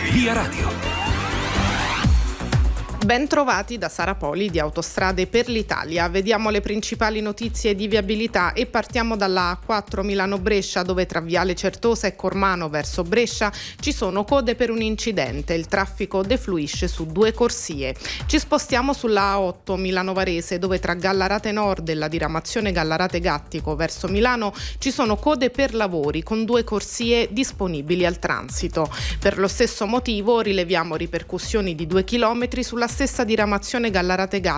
Via Radio. Ben trovati da Sara Poli di Autostrade per l'Italia. Vediamo le principali notizie di viabilità e partiamo dalla A4 Milano-Brescia, dove tra Viale Certosa e Cormano verso Brescia ci sono code per un incidente. Il traffico defluisce su 2 corsie. Ci spostiamo sulla A8 Milano-Varese, dove tra Gallarate Nord e la diramazione Gallarate-Gattico verso Milano ci sono code per lavori con 2 corsie disponibili al transito. Per lo stesso motivo rileviamo ripercussioni di 2 chilometri sulla stessa diramazione Gallarate-Gattico